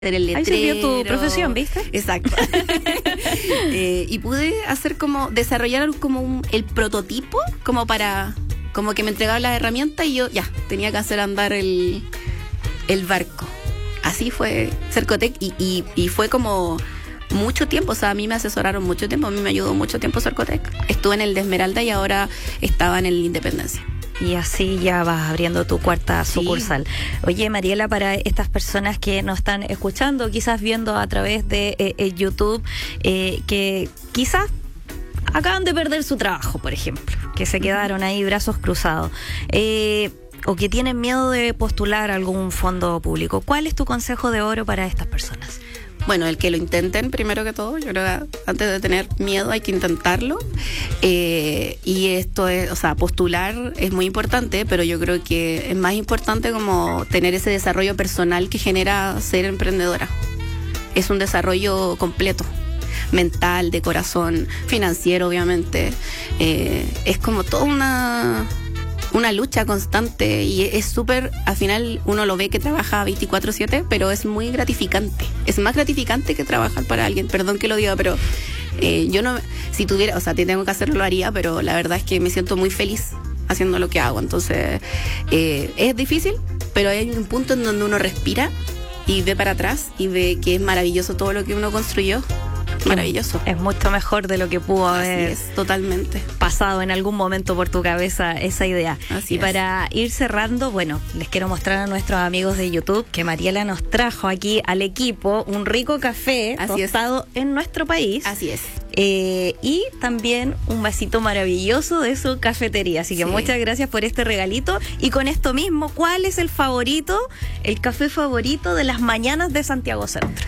el letrero. Ahí sirvió tu profesión, ¿viste? Exacto. Y pude hacer desarrollar como el prototipo, como que me entregaba las herramientas y yo ya, tenía que hacer andar el barco. Así fue Cercotec y fue como mucho tiempo, o sea, a mí me asesoraron mucho tiempo, a mí me ayudó mucho tiempo Cercotec. Estuve en el de Esmeralda y ahora estaba en el Independencia. Y así ya vas abriendo tu cuarta sucursal. Oye, Mariela, para estas personas que nos están escuchando, quizás viendo a través de YouTube, que quizás acaban de perder su trabajo, por ejemplo, que se quedaron ahí brazos cruzados, o que tienen miedo de postular a algún fondo público, ¿cuál es tu consejo de oro para estas personas? Bueno, el que lo intenten primero que todo. Yo creo que antes de tener miedo hay que intentarlo. Y esto es, o sea, postular es muy importante, pero yo creo que es más importante como tener ese desarrollo personal que genera ser emprendedora. Es un desarrollo completo, mental, de corazón, financiero, obviamente. Es como toda una lucha constante y es súper, al final uno lo ve que trabaja 24/7, pero es muy gratificante. Es más gratificante que trabajar para alguien, perdón que lo diga, pero yo no, si tuviera, o sea, tengo que hacerlo, lo haría, pero la verdad es que me siento muy feliz haciendo lo que hago. Entonces, es difícil, pero hay un punto en donde uno respira y ve para atrás y ve que es maravilloso todo lo que uno construyó. Maravilloso. Es mucho mejor de lo que pudo haber totalmente pasado en algún momento por tu cabeza esa idea. Así es. Para ir cerrando, bueno, les quiero mostrar a nuestros amigos de YouTube que Mariela nos trajo aquí al equipo un rico café tostado en nuestro país. Así es. Y también un vasito maravilloso de su cafetería. Así que muchas gracias por este regalito. Y con esto mismo, ¿cuál es el café favorito de las mañanas de Santiago Centro?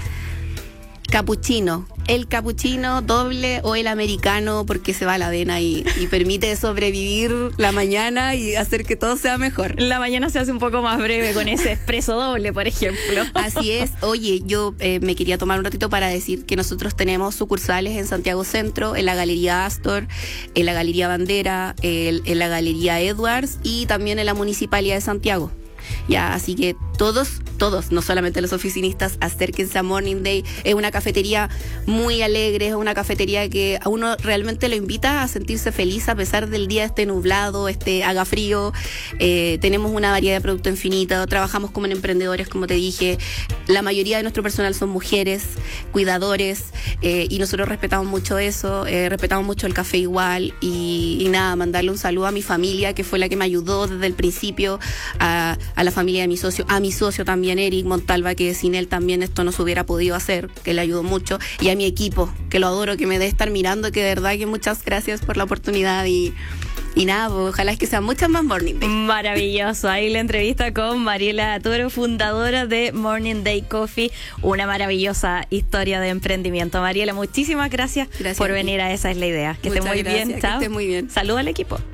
Capuchino. El capuchino doble o el americano, porque se va a la avena y permite sobrevivir la mañana y hacer que todo sea mejor. La mañana se hace un poco más breve con ese espresso doble, por ejemplo. Así es. Oye, yo me quería tomar un ratito para decir que nosotros tenemos sucursales en Santiago Centro, en la Galería Astor, en la Galería Bandera, en la Galería Edwards y también en la Municipalidad de Santiago. Ya, así que todos, no solamente los oficinistas, acérquense a Morning Day. Es una cafetería muy alegre, es una cafetería que a uno realmente lo invita a sentirse feliz a pesar del día esté nublado, haga frío. Tenemos una variedad de productos infinita, trabajamos como en emprendedores, como te dije. La mayoría de nuestro personal son mujeres, cuidadores, y nosotros respetamos mucho eso, respetamos mucho el café igual, y nada, mandarle un saludo a mi familia, que fue la que me ayudó desde el principio, a la familia de mi socio, a mi socio también, Eric Montalva, que sin él también esto no se hubiera podido hacer, que le ayudó mucho, y a mi equipo, que lo adoro, que me dé estar mirando, que de verdad que muchas gracias por la oportunidad y nada, pues, ojalá es que sean muchas más Morning Day. Maravilloso. Ahí la entrevista con Mariela Toro, fundadora de Morning Day Coffee. Una maravillosa historia de emprendimiento. Mariela, muchísimas gracias por venir a Esa es la Idea. Que esté muy bien. Chao. Que esté muy bien. Saludos al equipo.